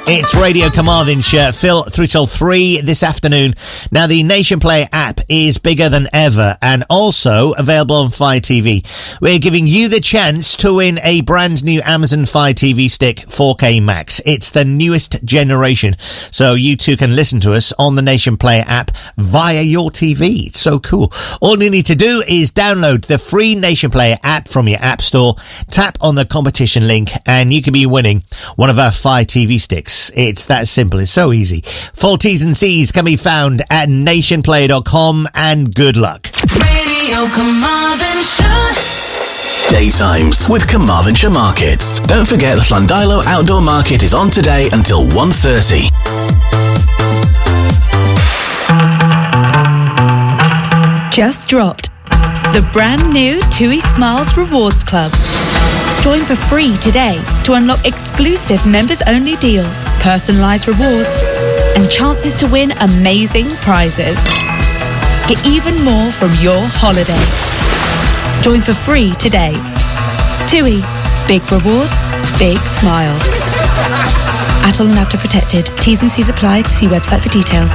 It's Radio Carmarthenshire. Phil through till 3 this afternoon. Now, the Nation Play app is bigger than ever and also available on Fire TV. We're giving you the chance to win a brand new Amazon Fire TV Stick 4K Max. It's the newest generation, so you too can listen to us on the Nation Play app via your TV. It's so cool. All you need to do is download the free Nation Play app from your app store, tap on the competition link, and you can be winning one of our Fire TV sticks. It's that simple. It's so easy. Full T's and C's can be found at nationplay.com, and good luck. Radio Carmarthenshire. Daytimes with Carmarthenshire Markets. Don't forget the Llandilo Outdoor Market is on today until 1:30. Just dropped the brand new TUI Smiles Rewards Club. Join for free today to unlock exclusive members-only deals, personalised rewards, and chances to win amazing prizes. Get even more from your holiday. Join for free today. TUI. Big rewards, big smiles. Atol and After Protected. T's and C's apply. See website for details.